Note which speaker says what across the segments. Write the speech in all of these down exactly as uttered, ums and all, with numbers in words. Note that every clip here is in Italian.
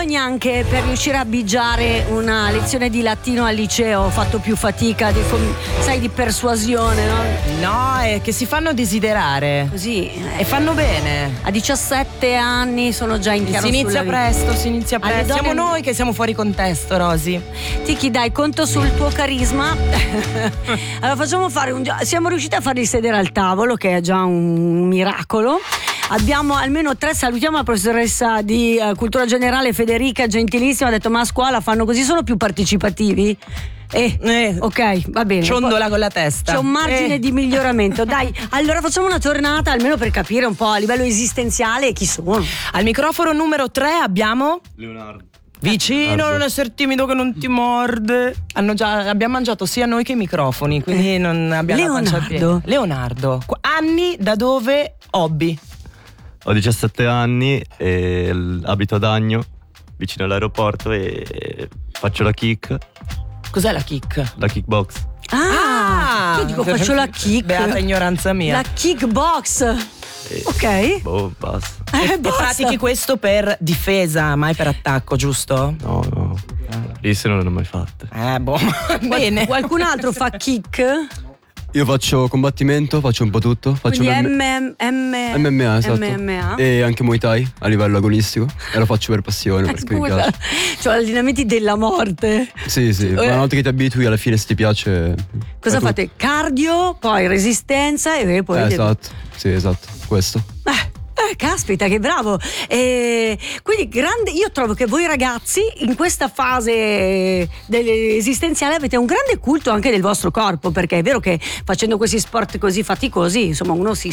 Speaker 1: neanche per riuscire a bigiare una lezione di latino al liceo ho fatto più fatica, di, sai, di persuasione, no?
Speaker 2: No, è che si fanno desiderare.
Speaker 1: Così.
Speaker 2: E fanno bene.
Speaker 1: A diciassette anni sono già in chiaro
Speaker 2: Si inizia
Speaker 1: sulla
Speaker 2: presto,
Speaker 1: vita.
Speaker 2: si inizia
Speaker 1: Alle
Speaker 2: presto.
Speaker 1: donne-
Speaker 2: Siamo noi che siamo fuori contesto, Rosy.
Speaker 1: Tiki, dai, conto sul tuo carisma. Allora facciamo fare un gio- siamo riusciti a farli sedere al tavolo, che è già un miracolo. Abbiamo almeno tre, salutiamo la professoressa di uh, cultura generale Federica, gentilissima, ha detto ma a scuola fanno così, sono più partecipativi? Eh,
Speaker 2: Eh,
Speaker 1: ok, va bene.
Speaker 2: Ciondola con la testa.
Speaker 1: C'è un margine
Speaker 2: Eh.
Speaker 1: di miglioramento. Dai, allora facciamo una tornata almeno per capire un po' a livello esistenziale chi sono.
Speaker 2: Al microfono numero tre abbiamo
Speaker 3: Leonardo.
Speaker 2: Vicino,
Speaker 3: Leonardo.
Speaker 2: non essere timido che non ti morde. Hanno già, abbiamo mangiato sia noi che i microfoni, quindi non abbiamo la pancia
Speaker 1: Leonardo.
Speaker 2: piena. Leonardo, Qu- anni da dove, hobby?
Speaker 3: Ho diciassette anni e l- abito ad Agno, vicino all'aeroporto, e faccio la kick,
Speaker 2: Cos'è la kick?
Speaker 3: la kickbox.
Speaker 1: Ah, io dico faccio la kick.
Speaker 2: Beata ignoranza mia.
Speaker 1: La kickbox.
Speaker 3: E-
Speaker 1: Ok.
Speaker 3: Boh, basta.
Speaker 1: Eh,
Speaker 2: E
Speaker 1: basta.
Speaker 2: pratichi questo per difesa, mai per attacco, giusto?
Speaker 3: No, no. Lì se non l'ho mai fatta.
Speaker 2: Eh, boh. Bene.
Speaker 1: Qualcun altro fa kick?
Speaker 4: Io faccio combattimento, faccio un po' tutto. Faccio
Speaker 1: Quindi
Speaker 4: M-
Speaker 1: M- M-
Speaker 4: M M A, esatto.
Speaker 1: M M A.
Speaker 4: E anche Muay Thai a livello agonistico. E lo faccio per passione, perché mi
Speaker 1: Scusa,
Speaker 4: piace.
Speaker 1: cioè allineamenti della morte.
Speaker 4: Sì, sì, ma una volta che ti abitui alla fine se ti piace.
Speaker 1: Cosa
Speaker 4: è tutto.
Speaker 1: fate? Cardio, poi resistenza e poi...
Speaker 4: Eh, esatto, sì, esatto, questo.
Speaker 1: Eh, eh, caspita, che bravo! Eh, quindi grande, io trovo che voi ragazzi in questa fase dell'esistenziale avete un grande culto anche del vostro corpo, perché è vero che facendo questi sport così faticosi, insomma, uno si...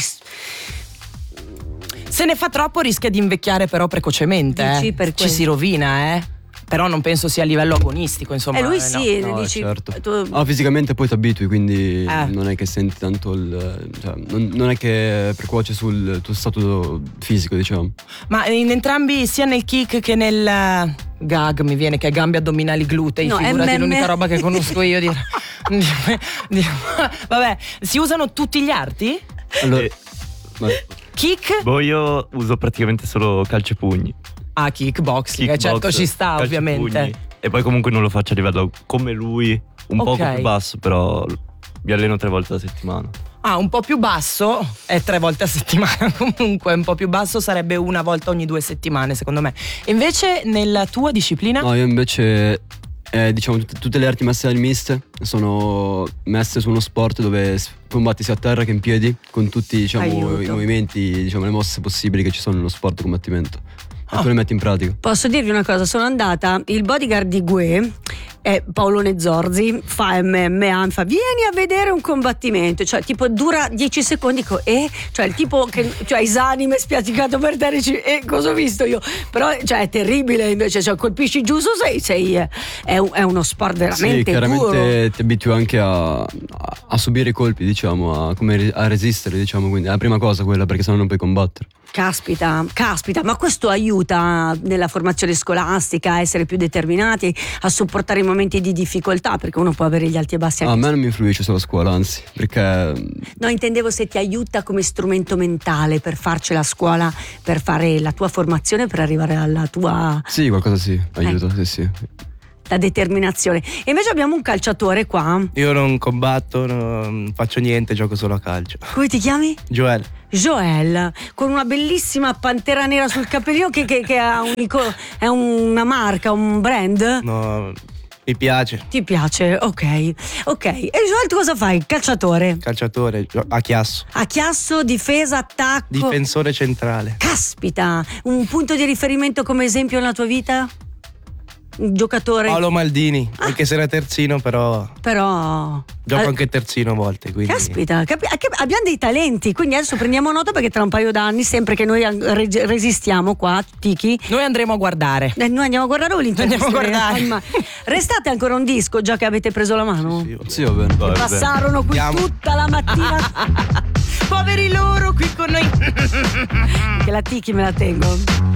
Speaker 2: Se ne fa troppo rischia di invecchiare però precocemente.
Speaker 1: Dici,
Speaker 2: eh.
Speaker 1: per
Speaker 2: Ci
Speaker 1: questo.
Speaker 2: si rovina, eh. Però non penso sia a livello agonistico, insomma.
Speaker 1: E lui
Speaker 2: eh,
Speaker 1: sì,
Speaker 2: no.
Speaker 1: ne
Speaker 4: No,
Speaker 1: dici...
Speaker 4: certo.
Speaker 1: tu-
Speaker 4: Ah, fisicamente poi ti abitui, quindi
Speaker 2: Eh.
Speaker 4: non è che senti tanto il. Cioè, non, non è che percuoce sul tuo stato fisico, diciamo.
Speaker 2: Ma in entrambi, sia nel kick che nel eh, gag, mi viene che è gambe addominali glutei,
Speaker 1: No,
Speaker 2: figurati,
Speaker 1: M M.
Speaker 2: l'unica roba che conosco io di, di- di- vabbè, si usano tutti gli arti?
Speaker 4: Allora,
Speaker 3: Eh.
Speaker 4: ma-
Speaker 2: Kick?
Speaker 3: Boh, io uso praticamente solo calcio e pugni.
Speaker 2: Ah, kickboxing, eh,
Speaker 3: Kickbox,
Speaker 2: certo ci sta
Speaker 3: calcio e
Speaker 2: ovviamente.
Speaker 3: pugni. E poi comunque non lo faccio a livello come lui, un
Speaker 2: Ok.
Speaker 3: poco più basso, però mi alleno tre volte alla settimana.
Speaker 2: Ah, un po' più basso è tre volte a settimana, comunque un po' più basso sarebbe una volta ogni due settimane secondo me. E invece nella tua disciplina?
Speaker 4: no, io invece. Eh, diciamo tutte, tutte le arti marziali miste sono messe su uno sport dove s- combatti sia a terra che in piedi, con tutti, diciamo,
Speaker 1: Aiuto.
Speaker 4: i movimenti, diciamo, le mosse possibili che ci sono nello sport di combattimento. E
Speaker 2: Ah.
Speaker 4: tu le metti in pratica.
Speaker 1: Posso dirvi una cosa, sono andata, il bodyguard di Gue è Paolone Zorzi, fa M M A, mi fa vieni a vedere un combattimento, cioè tipo dura dieci secondi, dico, e cioè il tipo che cioè esanime spiaticato per terra, dici, e cosa ho visto io? Però cioè è terribile invece, cioè colpisci giusto, sei, sei eh, è, un- è uno sport
Speaker 4: Sì,
Speaker 1: veramente
Speaker 4: chiaramente
Speaker 1: duro.
Speaker 4: ti abitui anche a, a- a subire i colpi, diciamo, a, come re- a resistere, diciamo, quindi è la prima cosa quella, perché sennò non puoi combattere.
Speaker 1: Caspita, caspita, ma questo aiuta nella formazione scolastica a essere più determinati, a sopportare i momenti di difficoltà, perché uno può avere gli alti e bassi
Speaker 4: Ah, a
Speaker 1: anche.
Speaker 4: me non mi influisce sulla scuola, anzi, perché
Speaker 1: No, intendevo se ti aiuta come strumento mentale per farcela a scuola, per fare la tua formazione, per arrivare alla tua
Speaker 4: sì, qualcosa sì, aiuta,
Speaker 1: Ecco.
Speaker 4: sì, sì.
Speaker 1: la determinazione. E invece abbiamo un calciatore qua.
Speaker 5: Io non combatto, non faccio niente, gioco solo a calcio.
Speaker 1: Come ti chiami?
Speaker 5: Joel,
Speaker 1: Joel, con una bellissima pantera nera sul cappellino che, che, che ha un ico- è una marca, un brand.
Speaker 5: no, mi piace.
Speaker 1: Ti piace? Ok. Ok. E Joel, tu cosa fai? Calciatore.
Speaker 5: Calciatore, gio- a Chiasso.
Speaker 1: A chiasso, difesa, attacco.
Speaker 5: Difensore centrale.
Speaker 1: Caspita, un punto di riferimento come esempio nella tua vita? Un giocatore.
Speaker 5: Paolo Maldini, anche se era terzino, però
Speaker 1: Però.
Speaker 5: gioco
Speaker 1: Al-
Speaker 5: anche terzino a volte. Quindi...
Speaker 1: Caspita, capi- che- abbiamo dei talenti, quindi adesso prendiamo nota perché tra un paio d'anni, sempre che noi re- resistiamo qua, Tiki,
Speaker 2: Noi andremo a guardare.
Speaker 1: eh, noi andiamo a guardare o
Speaker 2: Andiamo a guardare.
Speaker 1: Ma restate ancora un disco già che avete preso la mano?
Speaker 5: Sì, vabbè.
Speaker 4: Sì, va bene.
Speaker 3: Va bene.
Speaker 1: Passarono qui
Speaker 5: Andiamo.
Speaker 1: tutta la mattina
Speaker 2: Poveri loro qui con noi.
Speaker 1: che la Tiki me la tengo.